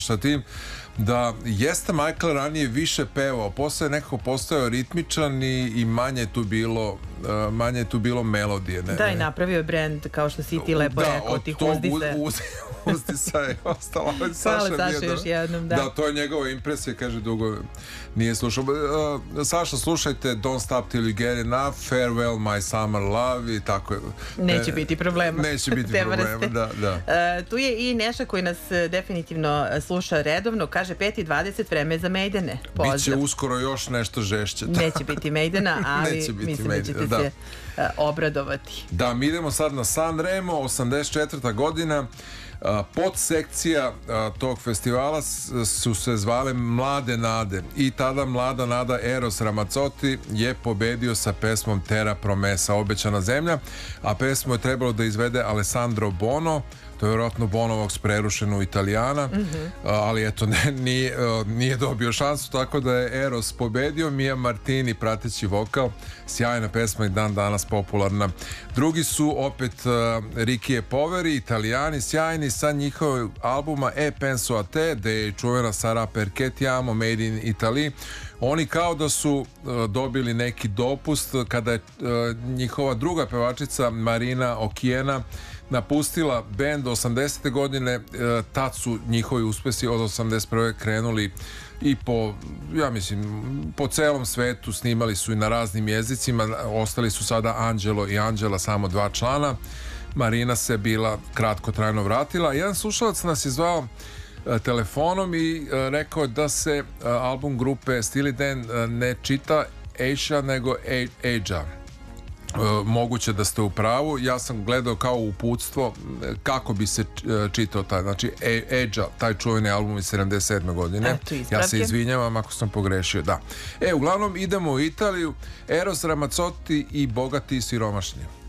sa tim da jeste Michael ranije više pevao, posle je nekako postao ritmičan i manje je tu bilo melodije. Da, i napravio je brend, kao što si ti lepo rekao, tih Uzdisa je ostala. Saša još jednom, da. Da, to je njegova impresija, kaže, dugo nije slušao. Saša, slušajte Don't Stop Till You Get Enough, Farewell My Summer Love i tako. Neće biti problema. Neće biti problema, da. Tu je i Neša koji nas definitivno sluša redovno, kaže 5:20, vreme za Maidene. Pozdrav. Biće uskoro još nešto žešće. Neće biti Maidena, ali mislim da ćete se obradovati. Da, mi idemo sad na San Remo, 84. godina. Podsekcija tog festivala su se zvale Mlade nade i tada mlada nada Eros Ramazzotti je pobedio sa pesmom Terra Promesa, Obećana zemlja, a pesmu je trebalo da izvede Alessandro Bono. To je vjerojatno Bonovog prerušenu Italijana, ali eto, nije dobio šansu, tako da je Eros pobedio. Mia Martini, prateći vokal, sjajna pesma i dan danas popularna. Drugi su opet Ricky e Poveri, Italijani, sjajni, sa njihovog albuma E Penso a te, gde je čuvena Sara Perché ti amo, Made in Italy. Oni kao da su dobili neki dopust kada je njihova druga pevačica Marina Okiena napustila bend 80. godine. Tad su njihovi uspesi od 81. krenuli i po celom svetu, snimali su i na raznim jezicima. Ostali su sada Angelo i Angela, samo dva člana. Marina se bila kratkotrajno vratila. Jedan slušalac nas je zvao telefonom i rekao da se album grupe Steely Dan ne čita Asia nego Aja. Moguće da ste u pravu. Ja sam gledao kao uputstvo kako bi se čitao taj, znači Aja, taj čuveni album iz 77. godine. Ja se izvinjavam ako sam pogrešio, da. Uglavnom idemo u Italiju. Eros Ramazzotti i Bogati i siromašni.